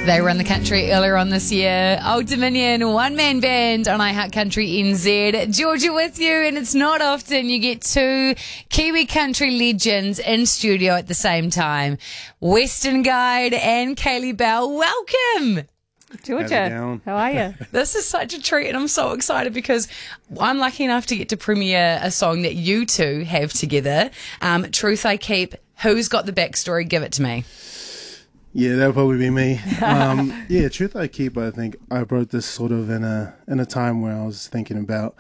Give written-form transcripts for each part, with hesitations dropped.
They run the country earlier on this year. Old Dominion, one-man band on iHeart Country NZ. Georgia with you, and it's not often you get two Kiwi country legends in studio at the same time. Western Guide and Kaylee Bell, welcome! Georgia, how are you? This is such a treat, and I'm so excited because I'm lucky enough to get to premiere a song that you two have together. Truth I Keep. Who's got the backstory? Give it to me. Yeah, that'll probably be me. Truth I Keep, I think I wrote this sort of in a time where I was thinking about,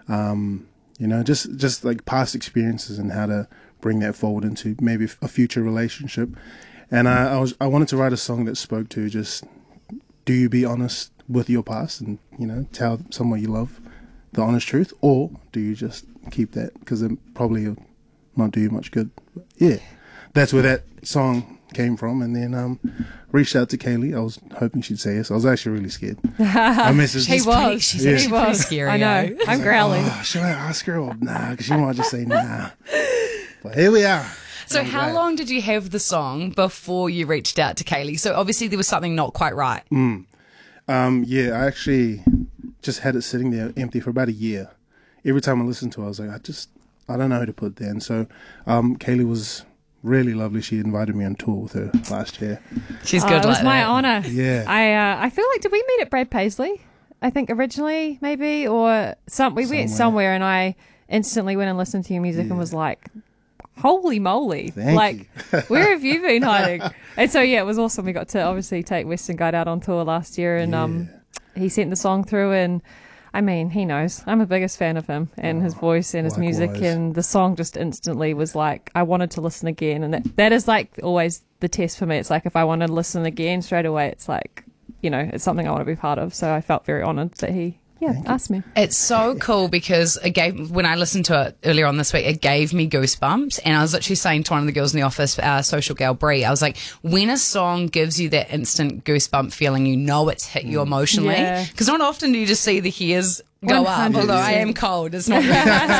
just like past experiences and how to bring that forward into maybe a future relationship. And I wanted to write a song that spoke to just, do you be honest with your past and, tell someone you love the honest truth, or do you just keep that because it probably won't do you much good? But yeah, that's where that song came from, and then reached out to Kaylee. I was hoping she'd say yes. I was actually really scared. I messaged. She's pretty scary. I know. I'm growling. Should I ask her or nah? Because she might just say nah. But here we are. So how long did you have the song before you reached out to Kaylee? So obviously there was something not quite right. I actually just had it sitting there empty for about a year. Every time I listened to it, I was like, I don't know who to put there. And so Kaylee was really lovely. She invited me on tour with her last year. She's good. It was my honour. Yeah. I feel like, did we meet at Brad Paisley? I think originally, maybe, or we went somewhere, and I instantly went and listened to your music and was like, holy moly. Thank you. Where have you been hiding? And so, it was awesome. We got to obviously take Western Guide out on tour last year, and he sent the song through, and I mean, he knows. I'm the biggest fan of him and his voice and his music, and the song just instantly was like, I wanted to listen again. And that is like always the test for me. It's like if I want to listen again straight away, it's like, it's something I want to be part of. So I felt very honoured that he asked me. It's so cool because when I listened to it earlier on this week, it gave me goosebumps. And I was literally saying to one of the girls in the office, our social gal Brie, I was like, when a song gives you that instant goosebump feeling, it's hit you emotionally. Because not often do you just see the hairs go 100%. up, although I am cold. It's not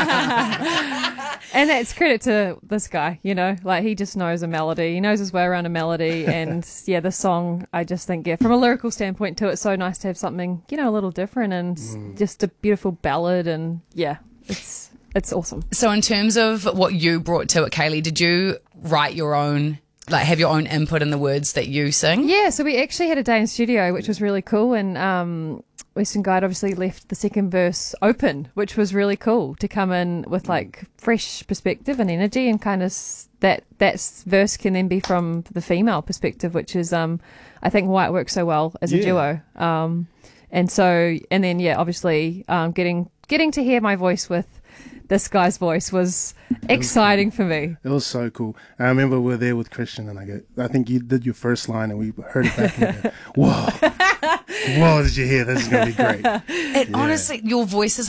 And that's credit to this guy, like he just knows a melody. He knows his way around a melody. And the song, I just think, from a lyrical standpoint too, it's so nice to have something, a little different and just a beautiful ballad. And it's awesome. So in terms of what you brought to it, Kaylee, did you write your own, have your own input in the words that you sing? Yeah, so we actually had a day in studio, which was really cool. And Western Guide obviously left the second verse open, which was really cool to come in with like fresh perspective and energy, and kind of that verse can then be from the female perspective, which is I think why it works so well as a duo. And then obviously getting to hear my voice with this guy's voice was exciting for me. It was so cool. I remember we were there with Christian, and I think you did your first line, and we heard it back and we go, whoa, did you hear? This is going to be great. Honestly, your voice is